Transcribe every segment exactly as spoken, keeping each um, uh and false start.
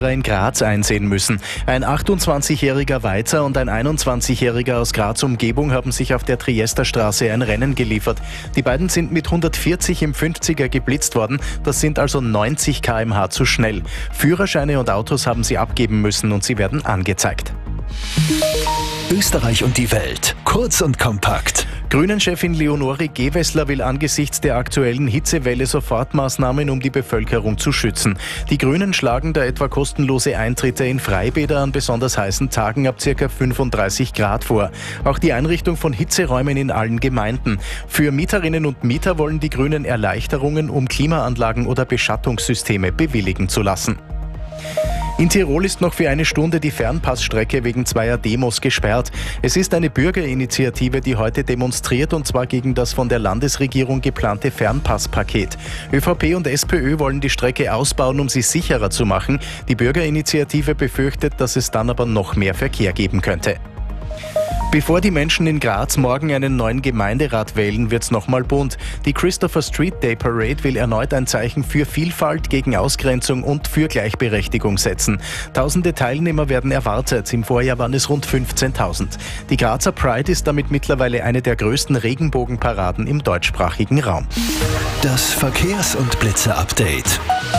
in Graz einsehen müssen. Ein achtundzwanzigjähriger Weizer und ein einundzwanzigjähriger aus Graz Umgebung haben sich auf der Triesterstraße ein Rennen geliefert. Die beiden sind mit hundertvierzig im fünfziger geblitzt worden, das sind also neunzig Kilometer pro Stunde zu schnell. Führerscheine und Autos haben sie abgeben müssen und sie werden angezeigt. Österreich und die Welt. Kurz und kompakt. Grünen-Chefin Leonore Gewessler will angesichts der aktuellen Hitzewelle Sofortmaßnahmen, um die Bevölkerung zu schützen. Die Grünen schlagen da etwa kostenlose Eintritte in Freibäder an besonders heißen Tagen ab ca. fünfunddreißig Grad vor. Auch die Einrichtung von Hitzeräumen in allen Gemeinden. Für Mieterinnen und Mieter wollen die Grünen Erleichterungen, um Klimaanlagen oder Beschattungssysteme bewilligen zu lassen. In Tirol ist noch für eine Stunde die Fernpassstrecke wegen zweier Demos gesperrt. Es ist eine Bürgerinitiative, die heute demonstriert, und zwar gegen das von der Landesregierung geplante Fernpasspaket. ÖVP und SPÖ wollen die Strecke ausbauen, um sie sicherer zu machen. Die Bürgerinitiative befürchtet, dass es dann aber noch mehr Verkehr geben könnte. Bevor die Menschen in Graz morgen einen neuen Gemeinderat wählen, wird's nochmal bunt. Die Christopher Street Day Parade will erneut ein Zeichen für Vielfalt, gegen Ausgrenzung und für Gleichberechtigung setzen. Tausende Teilnehmer werden erwartet. Im Vorjahr waren es rund fünfzehntausend. Die Grazer Pride ist damit mittlerweile eine der größten Regenbogenparaden im deutschsprachigen Raum. Das Verkehrs- und Blitzer-Update.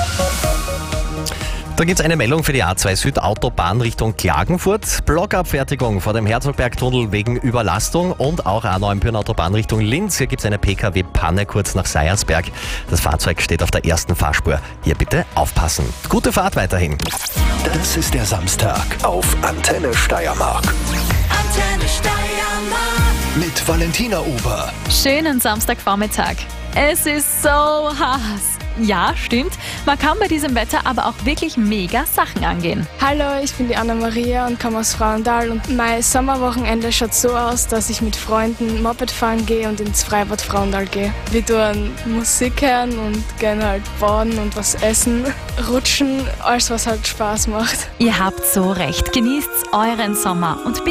Da gibt es eine Meldung für die A zwei Süd Autobahn Richtung Klagenfurt. Blockabfertigung vor dem Herzogbergtunnel wegen Überlastung und auch A neun Autobahn Richtung Linz. Hier gibt es eine P K W-Panne kurz nach Seiersberg. Das Fahrzeug steht auf der ersten Fahrspur. Hier bitte aufpassen. Gute Fahrt weiterhin. Das ist der Samstag auf Antenne Steiermark. Antenne Steiermark. Mit Valentina Ober. Schönen Samstagvormittag. Es ist so heiß. Ja, stimmt. Man kann bei diesem Wetter aber auch wirklich mega Sachen angehen. Hallo, ich bin die Anna-Maria und komme aus Frauendal, und mein Sommerwochenende schaut so aus, dass ich mit Freunden Moped fahren gehe und ins Freibad Frauendal gehe. Wir tun Musik hören und gehen halt baden und was essen, rutschen, alles was halt Spaß macht. Ihr habt so recht. Genießt euren Sommer und